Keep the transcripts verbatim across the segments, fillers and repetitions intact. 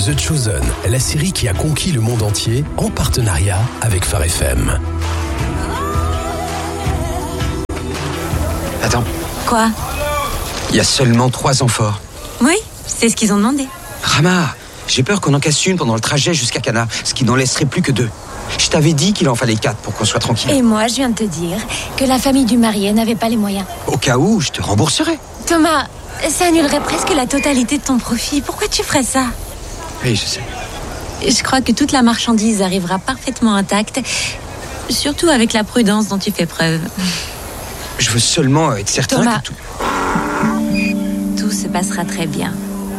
The Chosen, la série qui a conquis le monde entier en partenariat avec Phare F M. Attends. Quoi? Il y a seulement trois amphores. Oui, c'est ce qu'ils ont demandé. Rama, j'ai peur qu'on en casse une pendant le trajet jusqu'à Cana, ce qui n'en laisserait plus que deux. Je t'avais dit qu'il en fallait quatre pour qu'on soit tranquille. Et moi, je viens de te dire que la famille du marié n'avait pas les moyens. Au cas où, je te rembourserai. Thomas, ça annulerait presque la totalité de ton profit. Pourquoi tu ferais ça? Oui, je sais. Je crois que toute la marchandise arrivera parfaitement intacte, surtout avec la prudence dont tu fais preuve. Je veux seulement être certain Thomas, que tout... tout se passera très bien.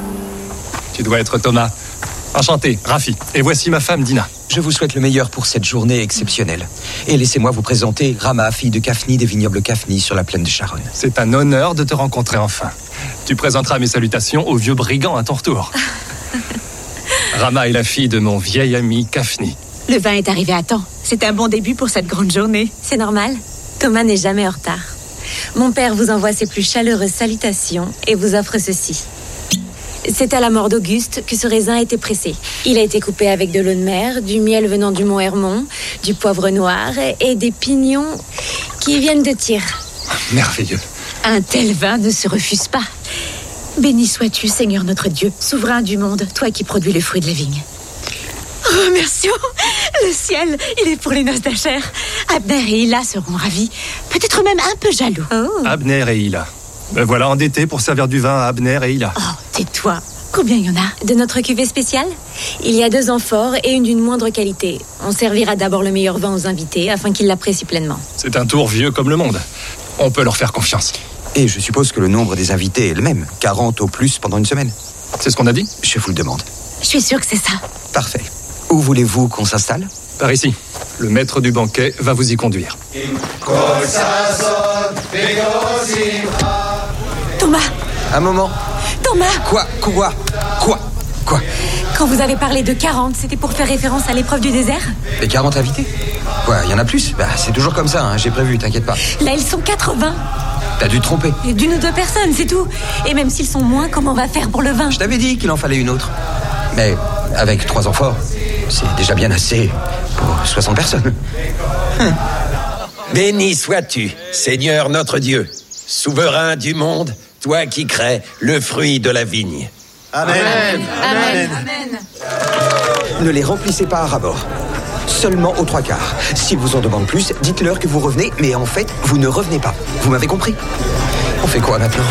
Tu dois être Thomas. Enchanté, Rafi. Et voici ma femme Dina. Je vous souhaite le meilleur pour cette journée exceptionnelle. Et laissez-moi vous présenter Rama, fille de Kafni des vignobles Kafni sur la plaine de Sharon. C'est un honneur de te rencontrer enfin. Tu présenteras mes salutations au vieux brigand à ton retour. Rama est la fille de mon vieil ami Kafni. Le vin est arrivé à temps. C'est un bon début pour cette grande journée. C'est normal. Thomas n'est jamais en retard. Mon père vous envoie ses plus chaleureuses salutations et vous offre ceci. C'est à la mort d'Auguste que ce raisin a été pressé. Il a été coupé avec de l'eau de mer, du miel venant du mont Hermon, du poivre noir et des pignons qui viennent de Tyr. Merveilleux. Un tel vin ne se refuse pas. Béni sois-tu, Seigneur notre Dieu, souverain du monde, toi qui produis le fruit de la vigne. Remercions le ciel, il est pour les noces d'Asher. Abner et Hila seront ravis, peut-être même un peu jaloux. Oh. Abner et Hila. Me voilà endetté pour servir du vin à Abner et Hila. Oh, tais-toi. Combien il y en a? De notre cuvée spéciale, il y a deux amphores et une d'une moindre qualité. On servira d'abord le meilleur vin aux invités afin qu'ils l'apprécient pleinement. C'est un tour vieux comme le monde. On peut leur faire confiance. Et je suppose que le nombre des invités est le même, quarante au plus pendant une semaine. C'est ce qu'on a dit? Je vous le demande. Je suis sûre que c'est ça. Parfait. Où voulez-vous qu'on s'installe? Par ici. Le maître du banquet va vous y conduire. Thomas! Un moment. Thomas! Quoi? Quoi? Quoi? Quoi? Quand vous avez parlé de quarante, c'était pour faire référence à l'épreuve du désert? Les quarante invités? Quoi, il y en a plus? Bah, c'est toujours comme ça, hein, j'ai prévu, t'inquiète pas. Là, ils sont quatre-vingts. T'as dû te tromper. D'une ou deux personnes, c'est tout. Et même s'ils sont moins, comment on va faire pour le vin? Je t'avais dit qu'il en fallait une autre. Mais avec trois amphores, c'est déjà bien assez pour soixante personnes. Hum. Béni sois-tu, Seigneur notre Dieu, souverain du monde, toi qui crées le fruit de la vigne. Amen. Amen. Amen. Amen. Ne les remplissez pas à rabord. Seulement aux trois quarts. S'ils vous en demandent plus, dites-leur que vous revenez, mais en fait, vous ne revenez pas. Vous m'avez compris? On fait quoi maintenant?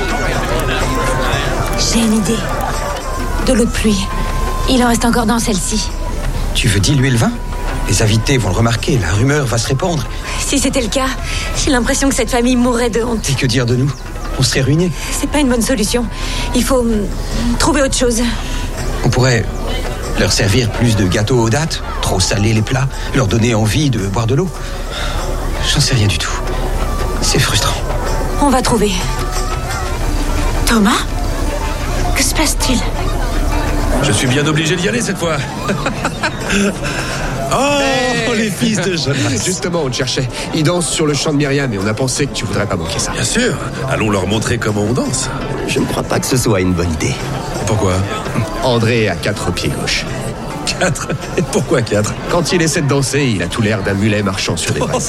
J'ai une idée. De l'eau de pluie. Il en reste encore dans celle-ci. Tu veux diluer le vin? Les invités vont le remarquer, la rumeur va se répandre. Si c'était le cas, j'ai l'impression que cette famille mourrait de honte. Et que dire de nous? On serait ruinés. C'est pas une bonne solution. Il faut hum, trouver autre chose. On pourrait leur servir plus de gâteaux aux dattes, trop saler les plats, leur donner envie de boire de l'eau. J'en sais rien du tout. C'est frustrant. On va trouver. Thomas? Que se passe-t-il? Je suis bien obligé d'y aller cette fois. Oh, hey, les fils de Jonas. Justement, on te cherchait. Ils dansent sur le champ de Myriam et on a pensé que tu voudrais pas manquer ça. Bien sûr. Allons leur montrer comment on danse. Je ne crois pas que ce soit une bonne idée. Pourquoi? André a quatre pieds gauche. Quatre? Et pourquoi quatre? Quand il essaie de danser, il a tout l'air d'un mulet marchant sur des braises.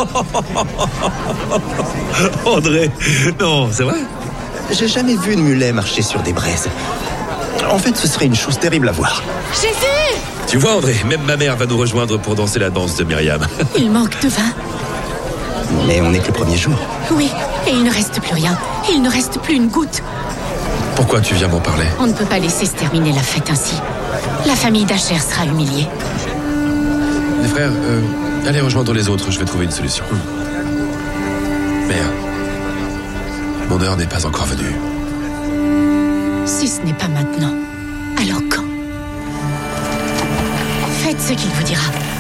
André, non, c'est vrai? J'ai jamais vu de mulet marcher sur des braises. En fait, ce serait une chose terrible à voir. Jésus! Tu vois, André, même ma mère va nous rejoindre pour danser la danse de Myriam. Il manque de vin. Mais on n'est que le premier jour. Oui, et il ne reste plus rien. Il ne reste plus une goutte. Pourquoi tu viens m'en parler? On ne peut pas laisser se terminer la fête ainsi. La famille d'Asher sera humiliée. Les frères, euh, allez rejoindre les autres, je vais trouver une solution. Mais euh, mon heure n'est pas encore venue. Si ce n'est pas maintenant, alors quand? Faites ce qu'il vous dira.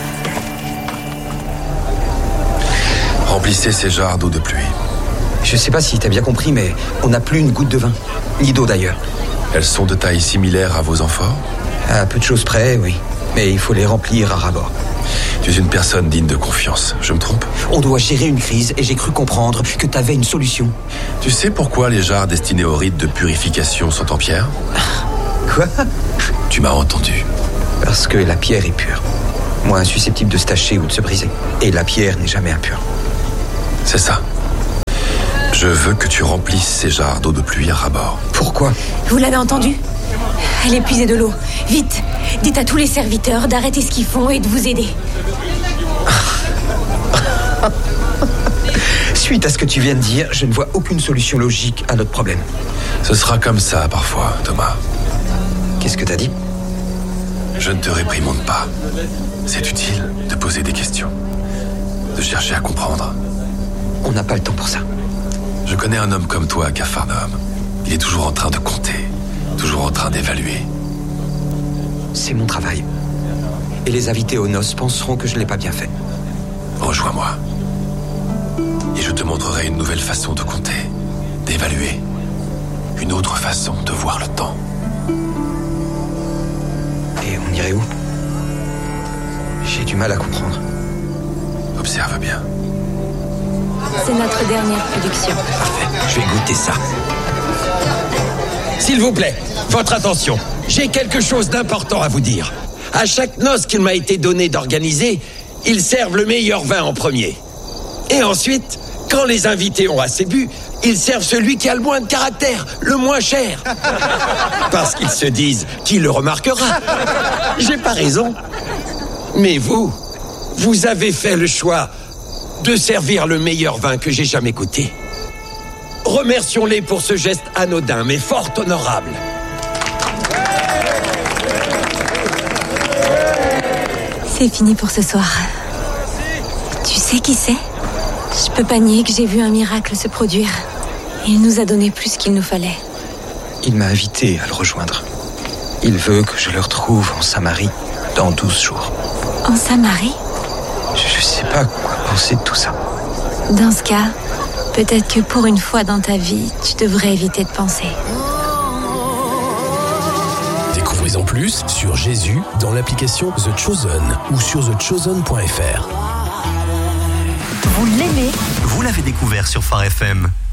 Remplissez ces jarres d'eau de pluie. Je sais pas si t'as bien compris, mais on n'a plus une goutte de vin. Ni d'eau d'ailleurs. Elles sont de taille similaire à vos amphores? À peu de choses près, oui. Mais il faut les remplir à ras-bord. Tu es une personne digne de confiance, je me trompe? On doit gérer une crise et j'ai cru comprendre que t'avais une solution. Tu sais pourquoi les jarres destinées aux rites de purification sont en pierre? Quoi? Tu m'as entendu. Parce que la pierre est pure. Moins susceptible de se tacher ou de se briser. Et la pierre n'est jamais impure. C'est ça. Je veux que tu remplisses ces jarres d'eau de pluie à rabord. Pourquoi? Vous l'avez entendu? Elle est épuisée de l'eau. Vite, dites à tous les serviteurs d'arrêter ce qu'ils font et de vous aider. Suite à ce que tu viens de dire, je ne vois aucune solution logique à notre problème. Ce sera comme ça parfois, Thomas. Qu'est-ce que t'as dit? Je ne te réprimande pas. C'est utile de poser des questions, de chercher à comprendre. On n'a pas le temps pour ça. Je connais un homme comme toi à Capharnaüm. Il est toujours en train de compter, toujours en train d'évaluer. C'est mon travail. Et les invités aux noces penseront que je ne l'ai pas bien fait. Rejoins-moi. Et je te montrerai une nouvelle façon de compter, d'évaluer. Une autre façon de voir le temps. Et on irait où? J'ai du mal à comprendre. Observe bien. C'est notre dernière production. Parfait, je vais goûter ça. S'il vous plaît, votre attention. J'ai quelque chose d'important à vous dire. À chaque noce qu'il m'a été donné d'organiser, ils servent le meilleur vin en premier. Et ensuite, quand les invités ont assez bu, ils servent celui qui a le moins de caractère, le moins cher. Parce qu'ils se disent qui le remarquera. J'ai pas raison. Mais vous, vous avez fait le choix de servir le meilleur vin que j'ai jamais goûté. Remercions-les pour ce geste anodin, mais fort honorable. C'est fini pour ce soir. Tu sais qui c'est? Je peux pas nier que j'ai vu un miracle se produire. Il nous a donné plus qu'il nous fallait. Il m'a invité à le rejoindre. Il veut que je le retrouve en Samarie dans douze jours. En Samarie? Je, je sais pas quoi penser de tout ça. Dans ce cas, peut-être que pour une fois dans ta vie, tu devrais éviter de penser. Découvrez en plus sur Jésus dans l'application The Chosen ou sur the chosen point f r. Vous l'aimez? Vous l'avez découvert sur Phare F M.